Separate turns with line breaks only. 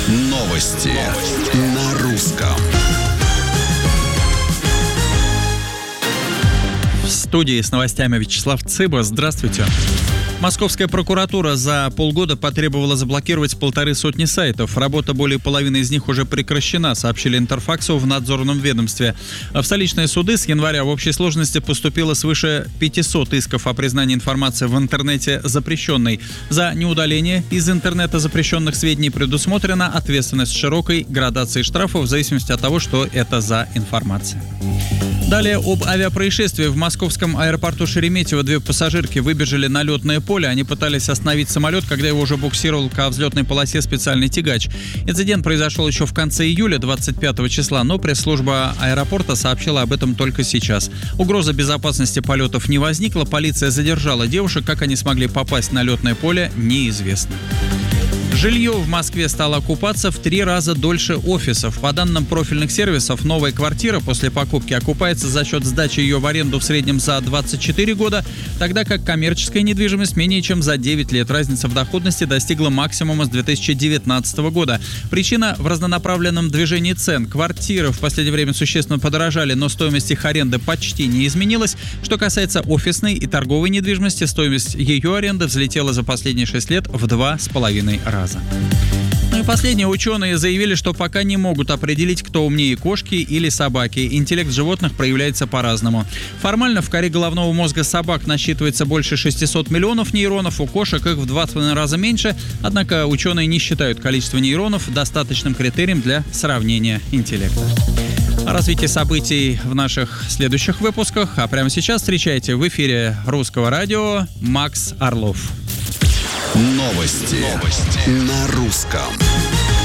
Новости на русском.
В студии с новостями Вячеслав Цыба. Здравствуйте. Московская прокуратура за полгода потребовала заблокировать 150 сайтов. Работа более половины из них уже прекращена, сообщили Интерфаксу в надзорном ведомстве. В столичные суды с января в общей сложности поступило свыше 500 исков о признании информации в интернете запрещенной. За неудаление из интернета запрещенных сведений предусмотрена ответственность широкой градацией штрафов в зависимости от того, что это за информация. Далее об авиапроисшествии. В московском аэропорту Шереметьево две пассажирки выбежали на летное поле. Они пытались остановить самолет, когда его уже буксировал ко взлетной полосе специальный тягач. Инцидент произошел еще в конце июля, 25 числа, но пресс-служба аэропорта сообщила об этом только сейчас. Угроза безопасности полетов не возникла. Полиция задержала девушек. Как они смогли попасть на летное поле, неизвестно. Жилье в Москве стало окупаться в 3 раза дольше офисов. По данным профильных сервисов, новая квартира после покупки окупается за счет сдачи ее в аренду в среднем за 24 года, тогда как коммерческая недвижимость менее чем за 9 лет. Разница в доходности достигла максимума с 2019 года. Причина в разнонаправленном движении цен. Квартиры в последнее время существенно подорожали, но стоимость их аренды почти не изменилась. Что касается офисной и торговой недвижимости, стоимость ее аренды взлетела за последние 6 лет в 2,5 раза. Ну и последние ученые заявили, что пока не могут определить, кто умнее, кошки или собаки. Интеллект животных проявляется по-разному. Формально в коре головного мозга собак насчитывается больше 600 миллионов нейронов, у кошек их в 2,5 раза меньше. Однако ученые не считают количество нейронов достаточным критерием для сравнения интеллекта. О развитии событий в наших следующих выпусках. А прямо сейчас встречайте в эфире Русского радио Макс Орлов.
Новости на русском.